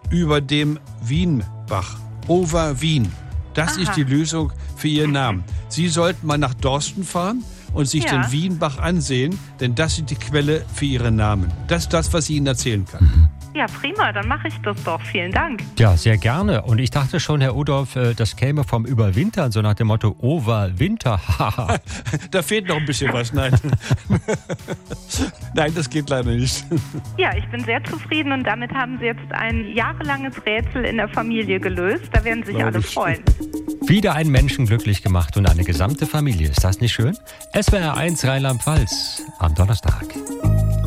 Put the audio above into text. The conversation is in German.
über dem Wienbach. Over Wien. Das ist die Lösung für Ihren Namen. Sie sollten mal nach Dorsten fahren und sich den Wienbach ansehen, denn das ist die Quelle für Ihren Namen. Das ist das, was ich Ihnen erzählen kann. Ja, prima, dann mache ich das doch. Vielen Dank. Ja, sehr gerne. Und ich dachte schon, Herr Udorf, das käme vom Überwintern, so nach dem Motto Overwinter. Da fehlt noch ein bisschen was, nein. Nein, das geht leider nicht. Ja, ich bin sehr zufrieden und damit haben Sie jetzt ein jahrelanges Rätsel in der Familie gelöst. Da werden sich alle freuen. Wieder einen Menschen glücklich gemacht und eine gesamte Familie. Ist das nicht schön? SWR 1 Rheinland-Pfalz am Donnerstag.